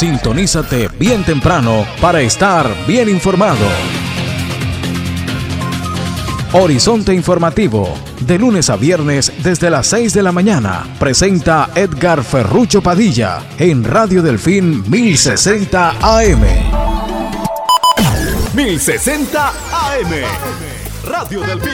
Sintonízate bien temprano para estar bien informado. Horizonte Informativo, de lunes a viernes desde las 6 de la mañana, presenta Edgar Ferrucho Padilla en Radio Delfín 1060 AM. 1060 AM, Radio Delfín.